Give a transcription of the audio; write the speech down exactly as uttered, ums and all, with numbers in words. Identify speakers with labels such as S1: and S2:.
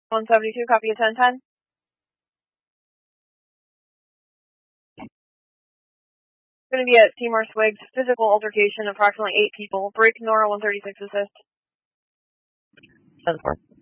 S1: one seventy-two, copy of ten ten. Going to be at Seymour Swiggs, physical altercation, approximately eight people. Break Nora one thirty-six assist.
S2: ten four.